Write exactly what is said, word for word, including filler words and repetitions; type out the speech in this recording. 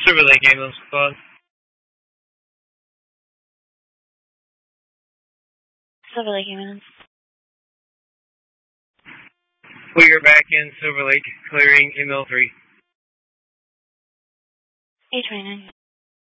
Silver Lake Ambulance Squad. Silver Lake Ambulance. We are back in Silver Lake, clearing M L three. eight twenty-nine.